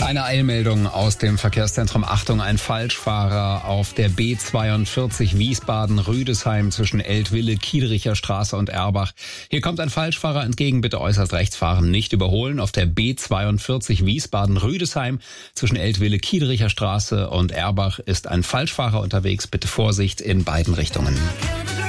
Eine Eilmeldung aus dem Verkehrszentrum. Achtung, ein Falschfahrer auf der B42 Wiesbaden-Rüdesheim zwischen Eltville, Kiedericher Straße und Erbach. Hier kommt ein Falschfahrer entgegen, bitte äußerst rechts fahren, nicht überholen. Auf der B42 Wiesbaden-Rüdesheim zwischen Eltville, Kiedericher Straße und Erbach ist ein Falschfahrer unterwegs. Bitte Vorsicht in beiden Richtungen.